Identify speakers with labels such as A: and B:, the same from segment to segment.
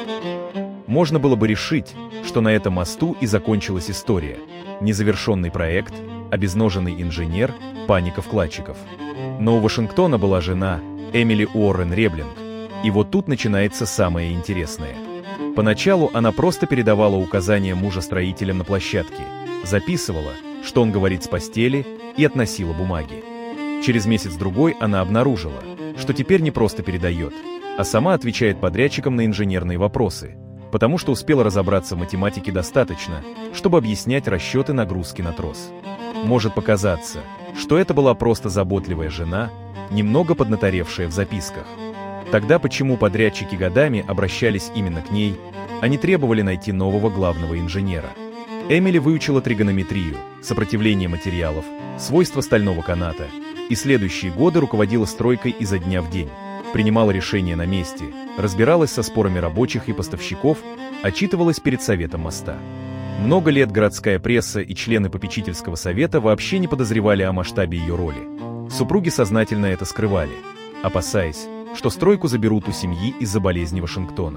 A: Можно было бы решить, что на этом мосту и закончилась история. Незавершенный проект, обезноженный инженер, паника вкладчиков. Но у Вашингтона была жена Эмили Уоррен Реблинг, и вот тут начинается самое интересное. Поначалу она просто передавала указания мужа строителям на площадке, записывала, что он говорит с постели, и относила бумаги. Через месяц-другой она обнаружила, что теперь не просто передает, а сама отвечает подрядчикам на инженерные вопросы, потому что успела разобраться в математике достаточно, чтобы объяснять расчеты нагрузки на трос. Может показаться, что это была просто заботливая жена, немного поднаторевшая в записках. Тогда почему подрядчики годами обращались именно к ней, а не требовали найти нового главного инженера? Эмили выучила тригонометрию, сопротивление материалов, свойства стального каната, и следующие годы руководила стройкой изо дня в день, принимала решения на месте, разбиралась со спорами рабочих и поставщиков, отчитывалась перед советом моста. Много лет городская пресса и члены попечительского совета вообще не подозревали о масштабе ее роли. Супруги сознательно это скрывали, опасаясь, что стройку заберут у семьи из-за болезни Вашингтона.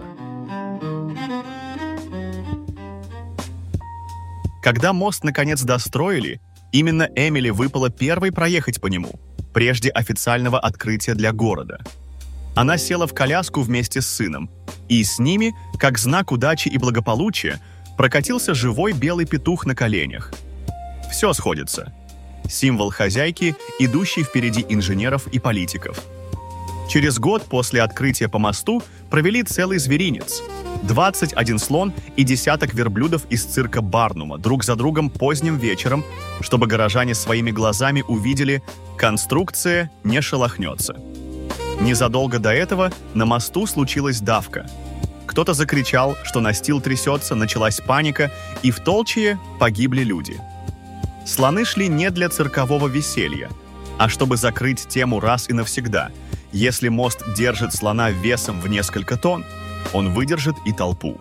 B: Когда мост наконец достроили, именно Эмили выпало первой проехать по нему, прежде официального открытия для города. Она села в коляску вместе с сыном, и с ними, как знак удачи и благополучия, прокатился живой белый петух на коленях. Все сходится. Символ хозяйки, идущий впереди инженеров и политиков. Через год после открытия по мосту провели целый зверинец. 21 слон и десяток верблюдов из цирка Барнума друг за другом поздним вечером, чтобы горожане своими глазами увидели, конструкция не шелохнется. Незадолго до этого на мосту случилась давка. Кто-то закричал, что настил трясется, началась паника, и в толчье погибли люди. Слоны шли не для циркового веселья, а чтобы закрыть тему раз и навсегда. Если мост держит слона весом в несколько тонн, он выдержит и толпу.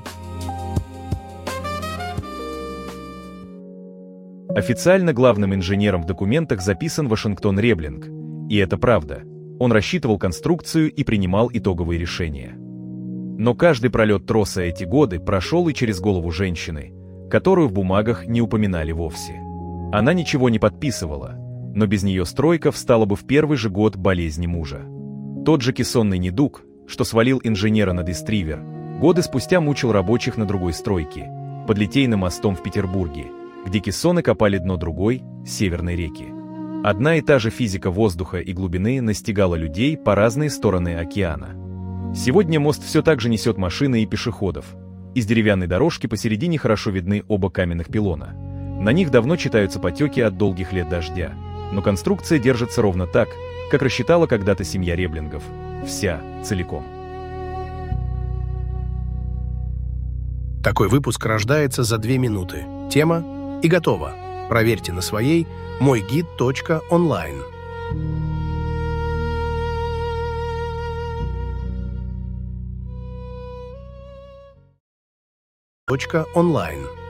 A: Официально главным инженером в документах записан Вашингтон Реблинг. И это правда. Он рассчитывал конструкцию и принимал итоговые решения. Но каждый пролет троса эти годы прошел и через голову женщины, которую в бумагах не упоминали вовсе. Она ничего не подписывала, но без нее стройка встала бы в первый же год болезни мужа. Тот же кессонный недуг, что свалил инженера на Истривер, годы спустя мучил рабочих на другой стройке, под Литейным мостом в Петербурге, где кессоны копали дно другой, Северной реки. Одна и та же физика воздуха и глубины настигала людей по разные стороны океана. Сегодня мост все так же несет машины и пешеходов. Из деревянной дорожки посередине хорошо видны оба каменных пилона. На них давно читаются потеки от долгих лет дождя, но конструкция держится ровно так, как рассчитала когда-то семья Реблингов. Вся, целиком.
C: Такой выпуск рождается за 2 минуты. Тема и готово. Проверьте на своей мойгид.онлайн. .онлайн.